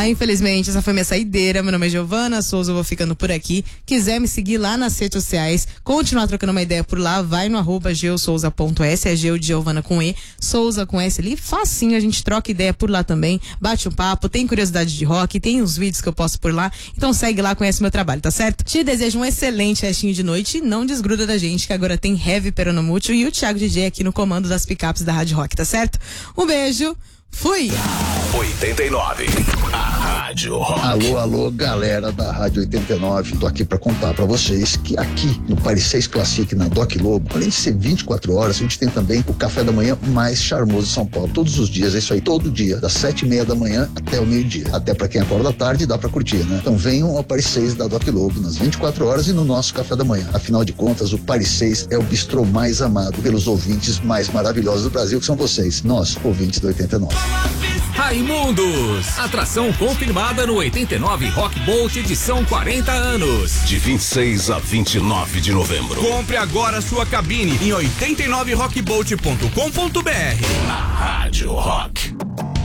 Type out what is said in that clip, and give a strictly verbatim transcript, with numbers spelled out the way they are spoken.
Ah, infelizmente, essa foi minha saideira. Meu nome é Giovana Souza, eu vou ficando por aqui. Quiser me seguir lá nas redes sociais, continuar trocando uma ideia por lá, vai no arroba geosouza ponto s, é Geo de Giovana com E, Souza com S ali, facinho, a gente troca ideia por lá também, bate um papo, tem curiosidade de rock, tem uns vídeos que eu posto por lá, então segue lá, conhece meu trabalho, tá certo? Te desejo um excelente restinho de noite e não desgruda da gente, que agora tem Heavy Peronomútil e o Thiago D J aqui no comando das picapes da Rádio Rock, tá certo? Um beijo, fui! oitenta e nove, a Rádio Rock. Alô, alô, galera da Rádio oitenta e nove. Tô aqui pra contar pra vocês que aqui no Paris seis Classic, na Doc Lobo, além de ser vinte e quatro horas, a gente tem também o café da manhã mais charmoso de São Paulo. Todos os dias, é isso aí, todo dia, das sete e meia da manhã até o meio-dia. Até pra quem acorda à tarde, dá pra curtir, né? Então venham ao Paris seis da Doc Lobo, nas vinte e quatro horas e no nosso café da manhã. Afinal de contas, o Paris seis é o bistrô mais amado pelos ouvintes mais maravilhosos do Brasil, que são vocês, nós, ouvintes do oitenta e nove. Raimundos, atração confirmada no oitenta e nove Rock Bolt edição quarenta anos. De vinte e seis a vinte e nove de novembro. Compre agora sua cabine em oitenta e nove rock bolt ponto com ponto b r. A Rádio Rock.